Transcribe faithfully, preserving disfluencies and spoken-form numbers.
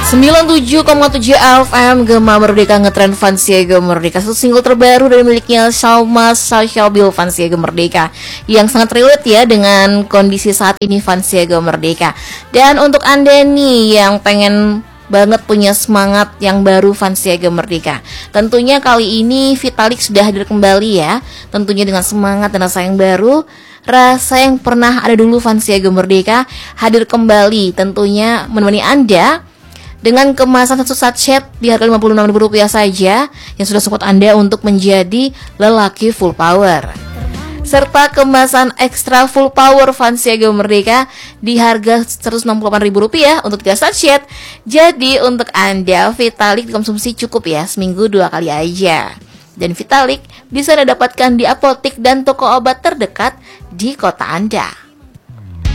sembilan puluh tujuh koma tujuh F M Gema Merdeka ngetrend Fansiaga Merdeka, satu single terbaru dari miliknya Salma Salshabil Fansiaga Merdeka yang sangat relate ya dengan kondisi saat ini Fansiaga Merdeka. Dan untuk Anda nih yang pengen banget punya semangat yang baru Fansiaga Merdeka, tentunya kali ini Vitalik sudah hadir kembali ya, tentunya dengan semangat dan rasa yang baru. Rasa yang pernah ada dulu Fansiaga Merdeka hadir kembali, tentunya menemani Anda dengan kemasan satu sachet di harga lima puluh enam ribu rupiah saja yang sudah support Anda untuk menjadi lelaki full power. Serta kemasan ekstra full power Fansiaga Merdeka di harga seratus enam puluh delapan ribu rupiah untuk tiga sachet. Jadi untuk Anda Vitalik dikonsumsi cukup ya, seminggu dua kali aja. Dan Vitalik bisa Anda dapatkan di apotik dan toko obat terdekat di kota Anda.